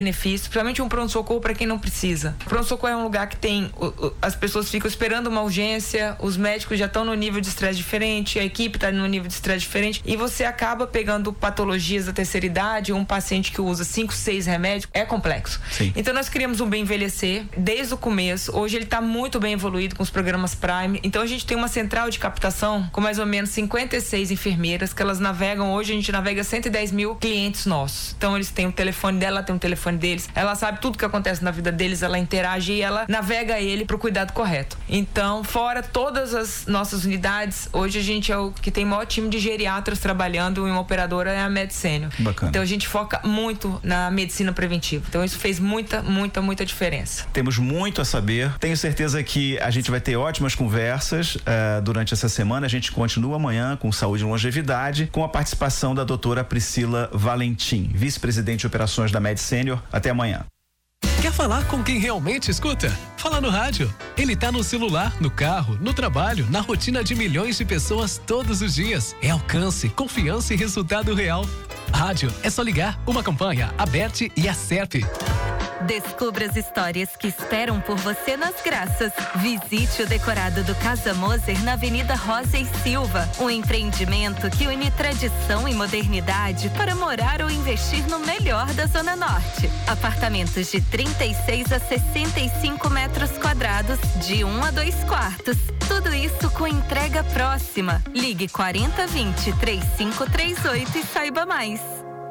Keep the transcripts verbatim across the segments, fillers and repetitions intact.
benefícios, principalmente um pronto-socorro para quem não precisa. O pronto-socorro é um lugar que tem, o, o, as pessoas ficam esperando uma urgência, os médicos já estão no nível de estresse diferente, a equipe está no nível de estresse diferente e você acaba pegando patologias da terceira idade, um paciente que usa cinco, seis remédios, é complexo. Sim. Então nós criamos um Bem Envelhecer desde o começo, hoje ele está muito bem evoluído com os programas Prime, então a gente tem uma central de captação com mais ou menos cinquenta e seis enfermeiras que elas navegam, hoje a gente navega cento e dez mil clientes nossos, então eles têm o telefone dela, tem o telefone deles, ela sabe tudo que acontece na vida deles, ela interage e ela navega ele pro cuidado correto. Então, fora todas as nossas unidades, hoje a gente é o que tem o maior time de geriatras trabalhando e uma operadora é a Med-Senior. Bacana. Então a gente foca muito na medicina preventiva. Então isso fez muita, muita, muita diferença. Temos muito a saber. Tenho certeza que a gente vai ter ótimas conversas uh, durante essa semana. A gente continua amanhã com Saúde e Longevidade, com a participação da doutora Priscila Valentim, vice-presidente de operações da Med-Senior. Até amanhã. Quer falar com quem realmente escuta? Fala no rádio. Ele tá no celular, no carro, no trabalho, na rotina de milhões de pessoas todos os dias. É alcance, confiança e resultado real. Rádio, é só ligar. Uma campanha, Aberte e Acerpe. Descubra as histórias que esperam por você nas Graças. Visite o decorado do Casa Moser na Avenida Rosa e Silva. Um empreendimento que une tradição e modernidade para morar ou investir no melhor da Zona Norte. Apartamentos de trinta e seis a sessenta e cinco metros quadrados, de um a dois quartos. Tudo isso com entrega próxima. Ligue quarenta vinte, trinta e cinco trinta e oito e saiba mais.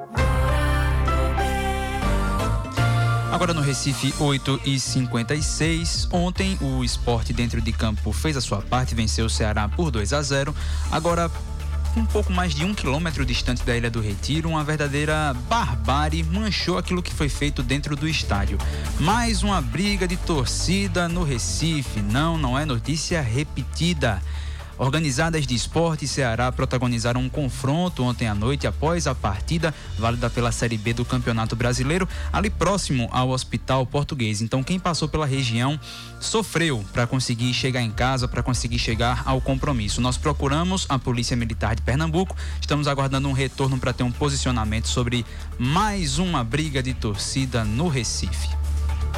Agora no Recife, oito e cinquenta e seis. Ontem o Sport dentro de campo fez a sua parte, venceu o Ceará por dois a zero. Agora, um pouco mais de um quilômetro distante da Ilha do Retiro, uma verdadeira barbárie manchou aquilo que foi feito dentro do estádio. Mais uma briga de torcida no Recife. Não, não é notícia repetida. Organizadas de Sport e Ceará protagonizaram um confronto ontem à noite após a partida válida pela Série B do Campeonato Brasileiro, ali próximo ao Hospital Português. Então quem passou pela região sofreu para conseguir chegar em casa, para conseguir chegar ao compromisso. Nós procuramos a Polícia Militar de Pernambuco, estamos aguardando um retorno para ter um posicionamento sobre mais uma briga de torcida no Recife.